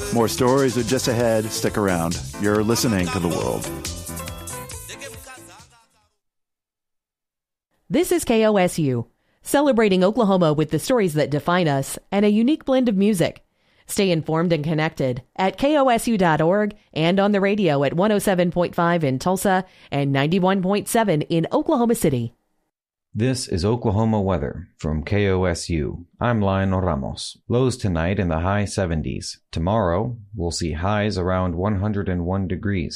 More stories are just ahead. Stick around. You're listening to The World. This is KOSU, celebrating Oklahoma with the stories that define us and a unique blend of music. Stay informed and connected at KOSU.org and on the radio at 107.5 in Tulsa and 91.7 in Oklahoma City. This is Oklahoma weather from KOSU. I'm Lionel Ramos. Lows tonight in the high 70s. Tomorrow, we'll see highs around 101 degrees.